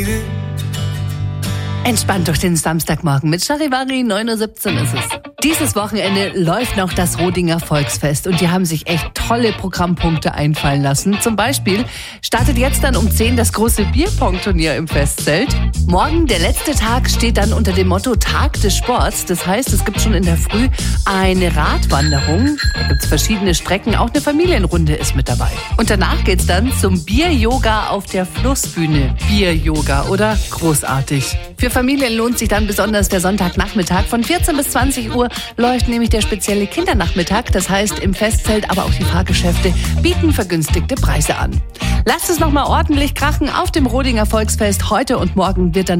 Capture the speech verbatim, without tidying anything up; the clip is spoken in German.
Entspannt durch den Samstagmorgen mit Charivari, neun Uhr siebzehn ist es. Dieses Wochenende läuft noch das Rodinger Volksfest und die haben sich echt tolle Programmpunkte einfallen lassen. Zum Beispiel startet jetzt dann um zehn das große Bierpong-Turnier im Festzelt. Morgen, der letzte Tag, steht dann unter dem Motto Tag des Sports. Das heißt, es gibt schon in der Früh eine Radwanderung. Da gibt es verschiedene Strecken, auch eine Familienrunde ist mit dabei. Und danach geht's dann zum Bier-Yoga auf der Flussbühne. Bier-Yoga, oder? Großartig. Für Familien lohnt sich dann besonders der Sonntagnachmittag. Von vierzehn bis zwanzig Uhr läuft nämlich der spezielle Kindernachmittag. Das heißt, im Festzelt, aber auch die Fahrgeschäfte bieten vergünstigte Preise an. Lasst es nochmal ordentlich krachen auf dem Rodinger Volksfest. Heute und morgen wird dann